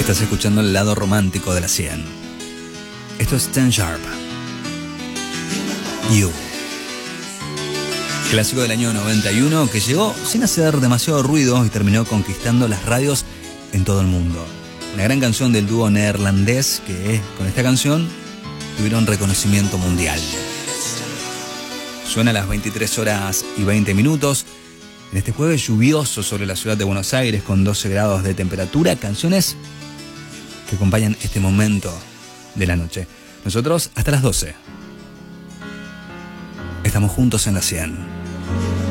Estás escuchando el lado romántico de la 100. Esto es Ten Sharp. You. Clásico del año 91 que llegó sin hacer demasiado ruido y terminó conquistando las radios en todo el mundo. Una gran canción del dúo neerlandés que con esta canción tuvieron reconocimiento mundial. Suena a las 23 horas y 20 minutos. En este jueves lluvioso sobre la ciudad de Buenos Aires con 12 grados de temperatura, canciones que acompañan este momento de la noche. Nosotros hasta las 12. Estamos juntos en la 100.